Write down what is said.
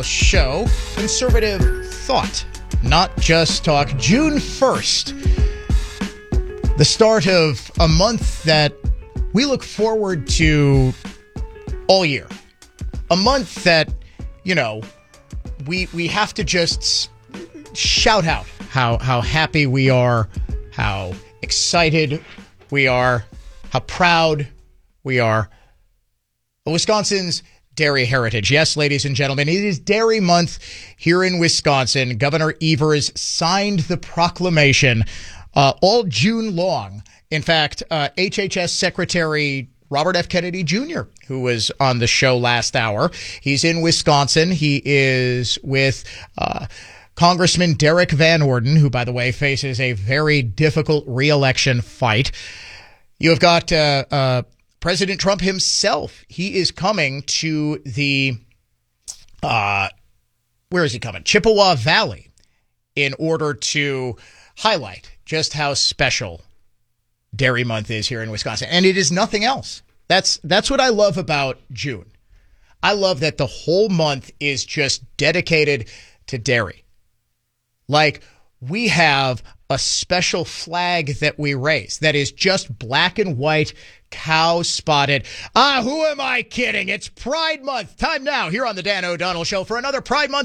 O'Donnell Show. Conservative thought, not just talk. June 1st, the start of a month that we look forward to all year. A month that, we have to just shout out how happy we are, how excited we are, how proud we are. Wisconsin's dairy heritage. Yes, ladies and gentlemen, it is Dairy Month here in Wisconsin. Governor Evers signed the proclamation all June long. In fact, HHS Secretary Robert F. Kennedy Jr., who was on the show last hour, he's in Wisconsin. He is with Congressman Derek Van Orden, who, by the way, faces a very difficult re-election fight. You have got President Trump himself. He is coming to the, where is he coming? Chippewa Valley, in order to highlight just how special Dairy Month is here in Wisconsin. And it is nothing else. That's what I love about June. I love that the whole month is just dedicated to dairy. Like, we have a special flag that we raise that is just black and white, cow spotted. Who am I kidding? It's Pride Month. Time now here on the Dan O'Donnell Show for another Pride Month